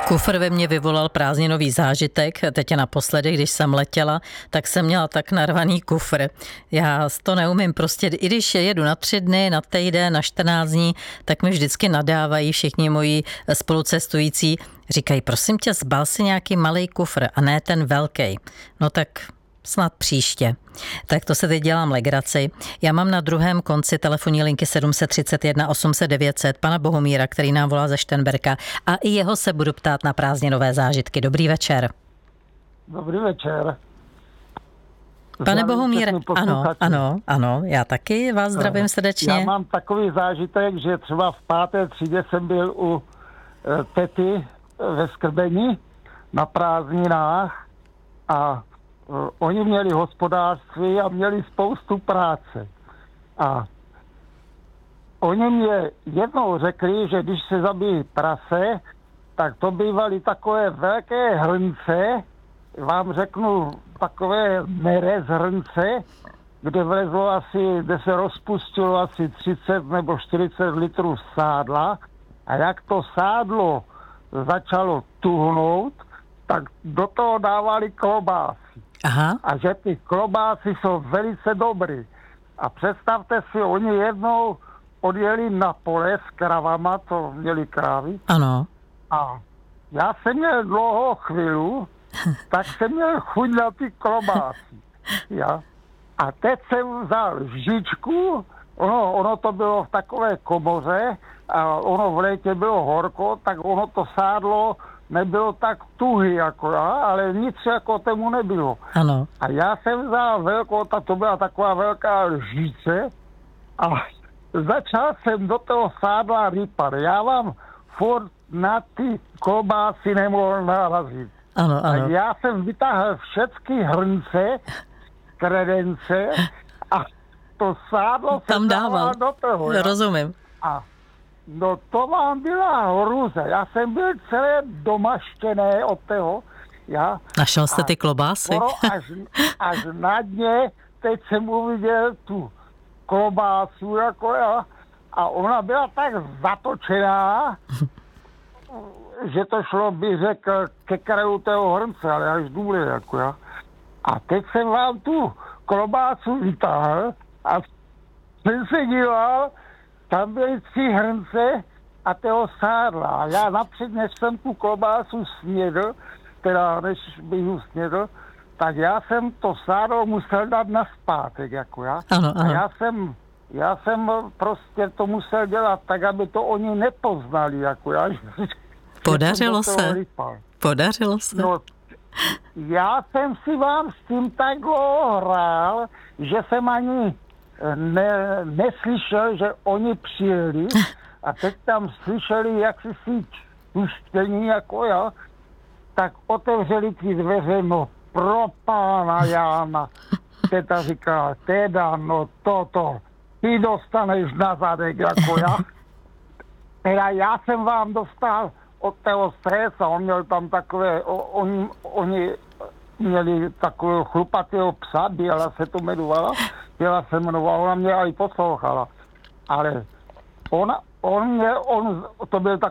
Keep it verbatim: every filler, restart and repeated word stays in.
Kufr ve mně vyvolal prázdninový zážitek. Teď naposledy, když jsem letěla, tak jsem měla tak narvaný kufr. Já to neumím prostě, i když jedu na tři dny, na týden, na čtrnáct dní, tak mi vždycky nadávají všichni moji spolucestující. Říkají, prosím tě, zbal si nějaký malý kufr a ne ten velký. No tak snad příště. Tak to se teď dělám legraci. Já mám na druhém konci telefonní linky sedm set třicet jedna osm set devět set pana Bohumíra, který nám volá ze Šternberka, a i jeho se budu ptát na prázdninové zážitky. Dobrý večer. Dobrý večer. Pane Bohumíre, ano, ano, ano, já taky vás zdravím srdečně. Já mám takový zážitek, že třeba v páté třídě jsem byl u e, tety ve Skrbeni na prázdninách a e, oni měli hospodářství a měli spoustu práce. A oni mě jednou řekli, že když se zabíjí prase, tak to bývaly takové velké hrnce, vám řeknu takové nerez hrnce, kde vlezlo asi, kde se rozpustilo asi třicet nebo čtyřicet litrů sádla, a jak to sádlo začalo tuhnout, tak do toho dávali klobásy. Aha. A že ty klobásy jsou velice dobrý. A představte si, oni jednou odjeli na pole s kravama, to měli krávy. Ano. A já jsem měl dlouho chvíli, tak jsem měl chuť na ty klobásy. Ja. A teď jsem vzal lžičku, ono, ono to bylo v takové komoře a ono v létě bylo horko, tak ono to sádlo nebylo tak tuhý jako já, ale nic jako tomu nebylo. Ano. A já jsem vzal velkou, to byla taková velká lžice a začal jsem do toho sádla rypat. Já vám furt na ty klobásy nemohl narazit. Ano, ano. A já jsem vytáhl všechny hrnce, kredence a to sádlo tam dával do toho. Ja? Rozumím. A no to vám byla hruze. Já jsem byl celé domaštěné od toho. Ja? Našel jste ty klobásy? až, až na dně, teď jsem uviděl tu klobásu jako já, a ona byla tak zatočená, že to šlo, bych řekl, ke kraju toho hrnce, ale až důle, jako já. A teď jsem vám tu klobásu vytáhl a jsem se díval, tam byly tři hrnce a toho sádla. A já napřed, než jsem tu klobásu snědl, teda než bych ji snědl, tak já jsem to sádlo musel dát naspátek, jako já. Ano, ano. A já jsem, já jsem prostě to musel dělat tak, aby to oni nepoznali, jako já. Podařilo se. Podařilo se. No, já jsem si vám s tím tak dlouho hrál, že jsem ani ne, neslyšel, že oni přijeli, a teď tam slyšeli, jak si si tuštění jako já, tak otevřeli ty dveře, no pro pána Jána. Teta říká, teda, no toto, ty dostaneš na zadek jako já. Teda já jsem vám dostal od toho stresa, on měl tam takové, oni, oni měli takového chlupatého psa, Běla se to jmenovala, Běla se jmenovala, ona mě i poslouchala, ale ona, on mě, on, to byl tak